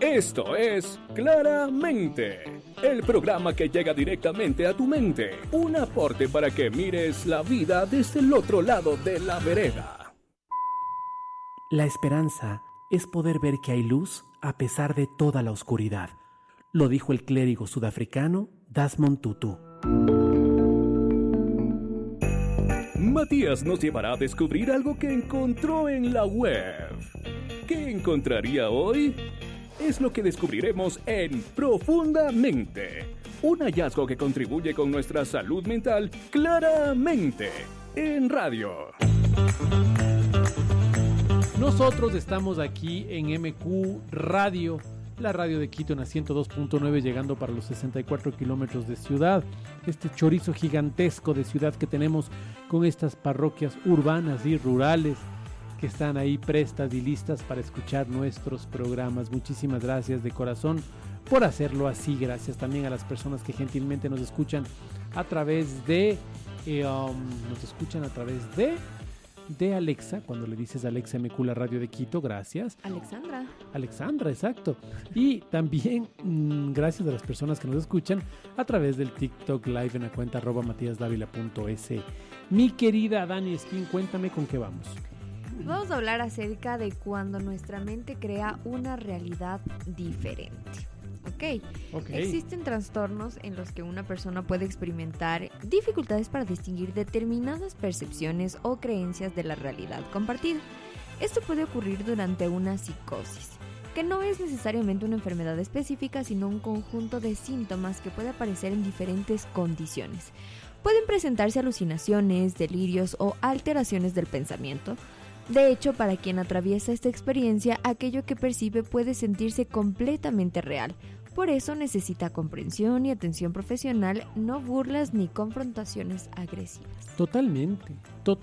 Esto es Claramente, el programa que llega directamente a tu mente. Un aporte para que mires la vida desde el otro lado de la vereda. La esperanza es poder ver que hay luz a pesar de toda la oscuridad. Lo dijo el clérigo sudafricano Desmond Tutu. Matías nos llevará a descubrir algo que encontró en la web. ¿Qué encontraría hoy? Es lo que descubriremos en Profundamente, un hallazgo que contribuye con nuestra salud mental claramente en radio. Nosotros estamos aquí en MQ Radio, la radio de Quito en la 102.9, llegando para los 64 kilómetros de ciudad. Este chorizo gigantesco de ciudad que tenemos con estas parroquias urbanas y rurales que están ahí prestas y listas para escuchar nuestros programas. Muchísimas gracias de corazón por hacerlo así. Gracias también a las personas que gentilmente nos escuchan a través de Alexa. Cuando le dices Alexa MQ, la radio de Quito, gracias. Alexandra, exacto. Y también gracias a las personas que nos escuchan a través del TikTok Live en la cuenta @matiasdavila.es. Mi querida Dani Espín, cuéntame con qué vamos. Vamos a hablar acerca de cuando nuestra mente crea una realidad diferente. Ok. Existen trastornos en los que una persona puede experimentar dificultades para distinguir determinadas percepciones o creencias de la realidad compartida. Esto puede ocurrir durante una psicosis, que no es necesariamente una enfermedad específica, sino un conjunto de síntomas que puede aparecer en diferentes condiciones. Pueden presentarse alucinaciones, delirios o alteraciones del pensamiento. De hecho, para quien atraviesa esta experiencia, aquello que percibe puede sentirse completamente real. Por eso necesita comprensión y atención profesional, no burlas ni confrontaciones agresivas. Totalmente.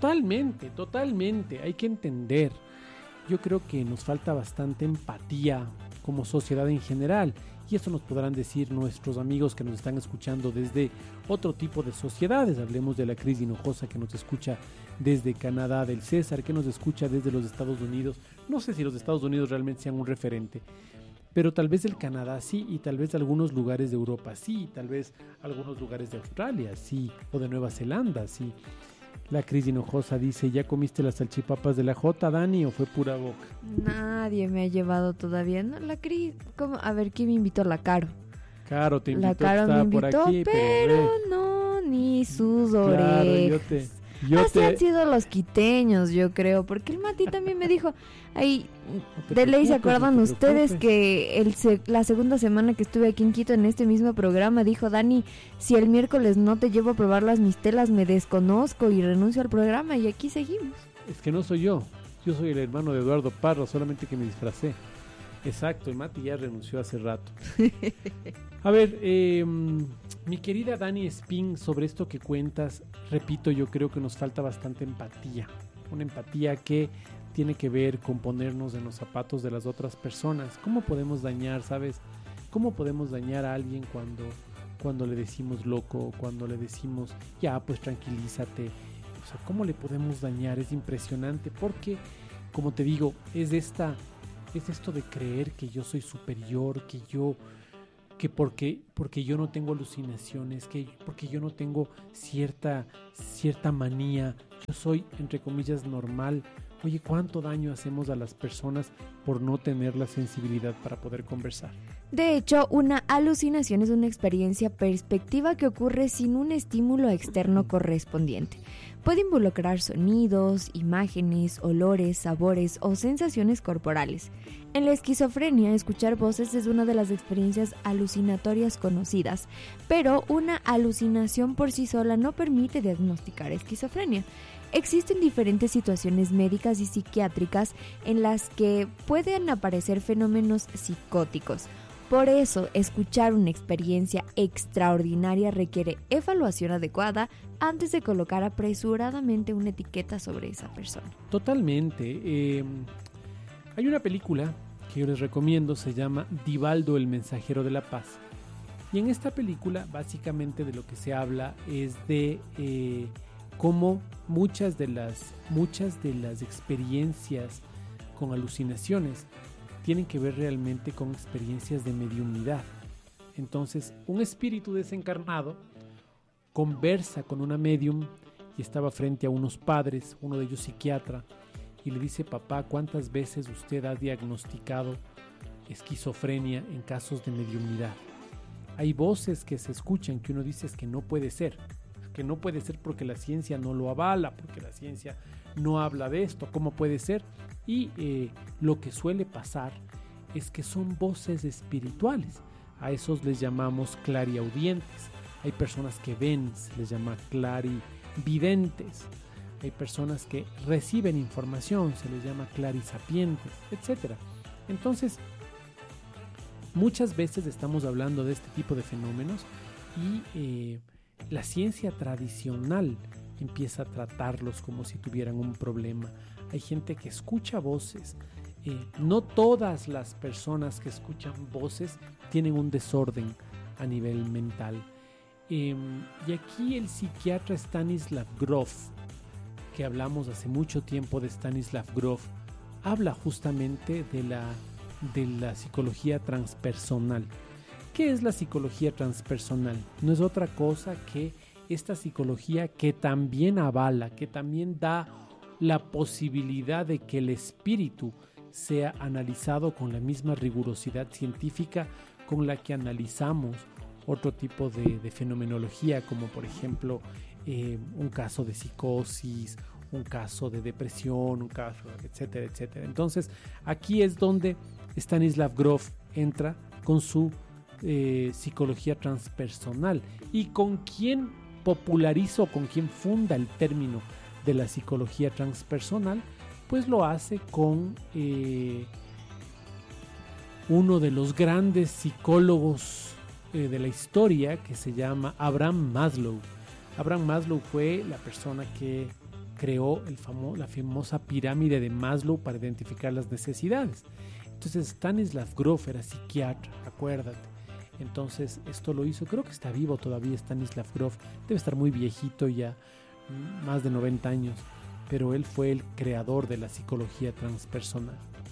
Hay que entender. Yo creo que nos falta bastante empatía como sociedad en general. Y eso nos podrán decir nuestros amigos que nos están escuchando desde otro tipo de sociedades. Hablemos de la Cris Hinojosa, que nos escucha desde Canadá, del César, que nos escucha desde los Estados Unidos. No sé si los Estados Unidos realmente sean un referente, pero tal vez el Canadá sí, y tal vez algunos lugares de Europa sí, tal vez algunos lugares de Australia sí, o de Nueva Zelanda sí. La Cris Hinojosa dice, ¿ya comiste las salchipapas de la Jota, Dani, o fue pura boca? Nadie me ha llevado todavía. No, la Cris, ¿cómo? A ver, ¿quién me invitó? La Caro. Caro te invitó, la Caro me invitó, por aquí, pero no, ni sus orejas. Así han sido los quiteños, yo creo, porque el Mati también me dijo, ay, de ley se acuerdan ustedes que la segunda semana que estuve aquí en Quito en este mismo programa, dijo Dani, si el miércoles no te llevo a probar las mistelas me desconozco y renuncio al programa, y aquí seguimos. Es que no soy yo soy el hermano de Eduardo Parra, solamente que me disfracé. Exacto, el Mati ya renunció hace rato. A ver, mi querida Dani Espín, sobre esto que cuentas, repito, yo creo que nos falta bastante empatía. Una empatía que tiene que ver con ponernos en los zapatos de las otras personas. ¿Cómo podemos dañar, sabes? ¿Cómo podemos dañar a alguien cuando le decimos loco, cuando le decimos, ya, pues tranquilízate? O sea, ¿cómo le podemos dañar? Es impresionante porque, como te digo, es esto de creer que yo soy superior, que porque yo no tengo alucinaciones, que porque yo no tengo cierta manía, yo soy, entre comillas, normal. Oye, ¿cuánto daño hacemos a las personas por no tener la sensibilidad para poder conversar? De hecho, una alucinación es una experiencia perspectiva que ocurre sin un estímulo externo correspondiente. Puede involucrar sonidos, imágenes, olores, sabores o sensaciones corporales. En la esquizofrenia, escuchar voces es una de las experiencias alucinatorias conocidas, pero una alucinación por sí sola no permite diagnosticar esquizofrenia. Existen diferentes situaciones médicas y psiquiátricas en las que pueden aparecer fenómenos psicóticos. Por eso, escuchar una experiencia extraordinaria requiere evaluación adecuada antes de colocar apresuradamente una etiqueta sobre esa persona. Totalmente. Hay una película que yo les recomiendo, se llama Divaldo, el mensajero de la paz. Y en esta película, básicamente de lo que se habla es de cómo muchas de las experiencias con alucinaciones tienen que ver realmente con experiencias de mediunidad. Entonces, un espíritu desencarnado conversa con una medium y estaba frente a unos padres, uno de ellos psiquiatra, y le dice: papá, ¿cuántas veces usted ha diagnosticado esquizofrenia en casos de mediunidad? Hay voces que se escuchan que uno dice es que no puede ser porque la ciencia no lo avala, porque la ciencia no habla de esto, ¿cómo puede ser? Y lo que suele pasar es que son voces espirituales. A esos les llamamos clariaudientes. Hay personas que ven, se les llama clarividentes. Hay personas que reciben información, se les llama clarisapientes, etc. Entonces, muchas veces estamos hablando de este tipo de fenómenos y la ciencia tradicional empieza a tratarlos como si tuvieran un problema. Hay gente que escucha voces. No todas las personas que escuchan voces tienen un desorden a nivel mental. Y aquí el psiquiatra Stanislav Grof, que hablamos hace mucho tiempo de Stanislav Grof, habla justamente de la psicología transpersonal. ¿Qué es la psicología transpersonal? No es otra cosa que esta psicología que también avala, que también da la posibilidad de que el espíritu sea analizado con la misma rigurosidad científica con la que analizamos otro tipo de fenomenología, como por ejemplo un caso de psicosis, un caso de depresión, un caso, etcétera, etcétera. Entonces, aquí es donde Stanislav Grof entra con su psicología transpersonal, y con quien populariza o con quien funda el término de la psicología transpersonal, pues lo hace con uno de los grandes psicólogos de la historia, que se llama Abraham Maslow. Abraham Maslow fue la persona que creó la famosa pirámide de Maslow para identificar las necesidades. Entonces Stanislav Grof era psiquiatra, acuérdate. Entonces esto lo hizo, creo que está vivo todavía Stanislav Grof, debe estar muy viejito ya, más de 90 años, pero él fue el creador de la psicología transpersonal.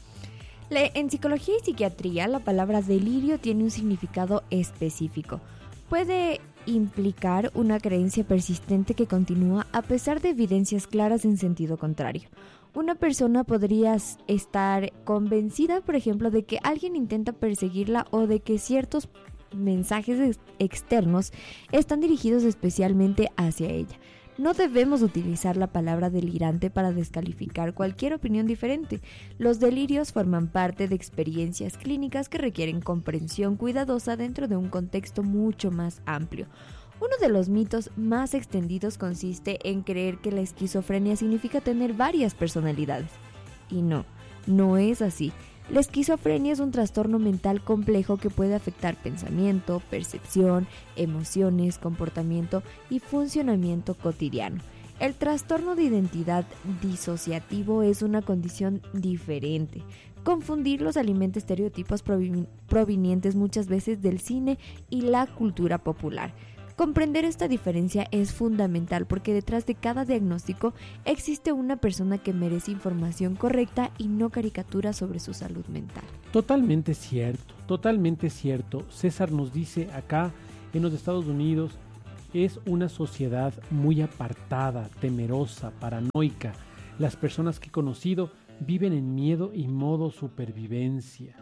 En psicología y psiquiatría, la palabra delirio tiene un significado específico. Puede implicar una creencia persistente que continúa a pesar de evidencias claras en sentido contrario. Una persona podría estar convencida, por ejemplo, de que alguien intenta perseguirla o de que ciertos mensajes externos están dirigidos especialmente hacia ella. No debemos utilizar la palabra delirante para descalificar cualquier opinión diferente. Los delirios forman parte de experiencias clínicas que requieren comprensión cuidadosa dentro de un contexto mucho más amplio. Uno de los mitos más extendidos consiste en creer que la esquizofrenia significa tener varias personalidades. Y no es así. La esquizofrenia es un trastorno mental complejo que puede afectar pensamiento, percepción, emociones, comportamiento y funcionamiento cotidiano. El trastorno de identidad disociativo es una condición diferente. Confundirlos alimenta estereotipos provenientes muchas veces del cine y la cultura popular. Comprender esta diferencia es fundamental porque detrás de cada diagnóstico existe una persona que merece información correcta y no caricaturas sobre su salud mental. Totalmente cierto, totalmente cierto. César nos dice acá en los Estados Unidos es una sociedad muy apartada, temerosa, paranoica. Las personas que he conocido viven en miedo y modo supervivencia.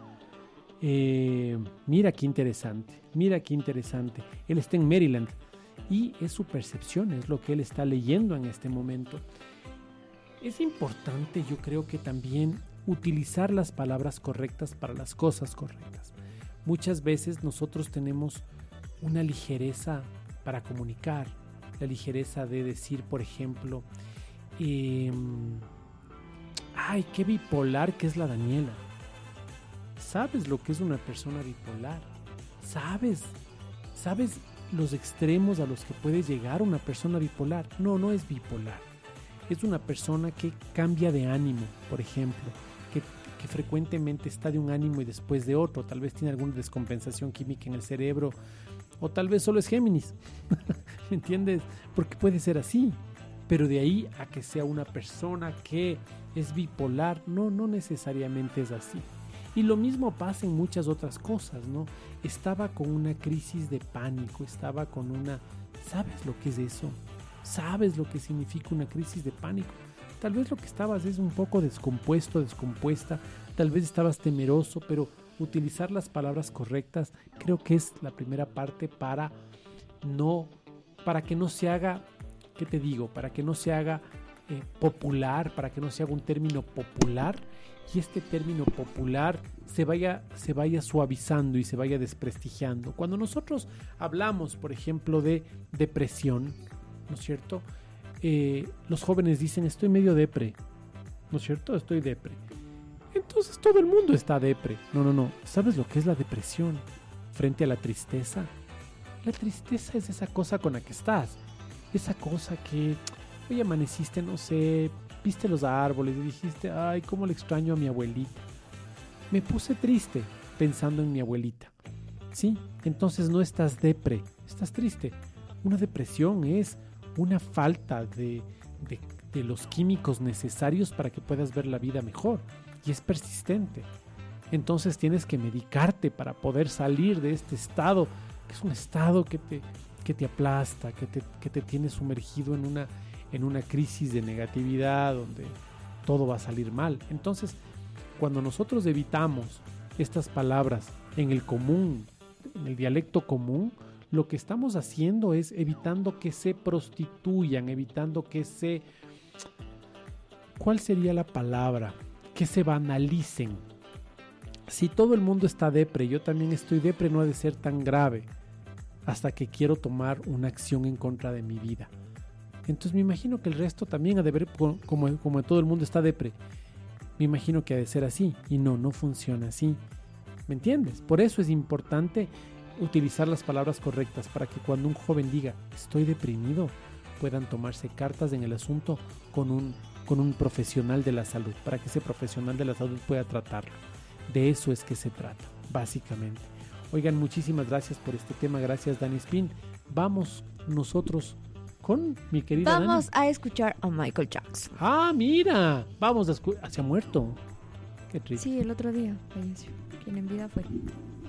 Mira qué interesante. Él está en Maryland y es su percepción, es lo que él está leyendo en este momento. Es importante, yo creo que también utilizar las palabras correctas para las cosas correctas. Muchas veces nosotros tenemos una ligereza para comunicar, la ligereza de decir, por ejemplo, ay, qué bipolar que es la Daniela. ¿Sabes lo que es una persona bipolar? ¿Sabes los extremos a los que puede llegar una persona bipolar? No es bipolar. Es una persona que cambia de ánimo, por ejemplo, que frecuentemente está de un ánimo y después de otro. Tal vez tiene alguna descompensación química en el cerebro, o tal vez solo es Géminis. ¿Me entiendes? Porque puede ser así. Pero de ahí a que sea una persona que es bipolar, no necesariamente es así. Y lo mismo pasa en muchas otras cosas, ¿no? Estaba con una crisis de pánico, estaba con una... ¿Sabes lo que es eso? ¿Sabes lo que significa una crisis de pánico? Tal vez lo que estabas es un poco descompuesto, descompuesta, tal vez estabas temeroso, pero utilizar las palabras correctas creo que es la primera parte para que no se haga, ¿qué te digo? Para que no se haga popular, para que no se haga un término popular y este término popular se vaya suavizando y se vaya desprestigiando. Cuando nosotros hablamos, por ejemplo, de depresión, ¿no es cierto? Los jóvenes dicen, estoy medio depre, ¿no es cierto? Estoy depre. Entonces todo el mundo está depre. No. ¿Sabes lo que es la depresión frente a la tristeza? La tristeza es esa cosa con la que estás. Esa cosa que hoy amaneciste, no sé, viste los árboles y dijiste, ay, cómo le extraño a mi abuelita. Me puse triste pensando en mi abuelita. Sí, entonces no estás depre, estás triste. Una depresión es una falta de los químicos necesarios para que puedas ver la vida mejor. Y es persistente. Entonces tienes que medicarte para poder salir de este estado, que es un estado que te aplasta, que te tiene sumergido en una crisis de negatividad donde todo va a salir mal. Entonces, cuando nosotros evitamos estas palabras en el común, en el dialecto común, lo que estamos haciendo es evitando que se prostituyan, evitando que se... ¿Cuál sería la palabra? Que se banalicen. Si todo el mundo está depre, yo también estoy depre, no ha de ser tan grave hasta que quiero tomar una acción en contra de mi vida. Entonces me imagino que el resto también ha de ver como todo el mundo está depre. Me imagino que ha de ser así y no funciona así. ¿Me entiendes? Por eso es importante utilizar las palabras correctas para que cuando un joven diga estoy deprimido, puedan tomarse cartas en el asunto con un profesional de la salud, para que ese profesional de la salud pueda tratarlo. De eso es que se trata, básicamente. Oigan, muchísimas gracias por este tema. Gracias, Dani Spin. Vamos nosotros con mi querida Vamos Dani a escuchar a Michael Jackson. Ah, mira. Vamos a escuchar. ¿Se ha muerto? Qué triste. Sí, el otro día falleció. Quien en vida fue.